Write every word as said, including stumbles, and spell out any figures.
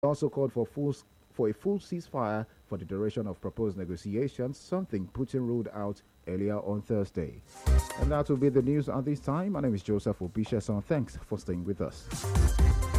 also called for full for a full ceasefire for the duration of proposed negotiations, something Putin ruled out earlier on Thursday. And that will be the news at this time. My name is Joseph Obishason. Thanks for staying with us.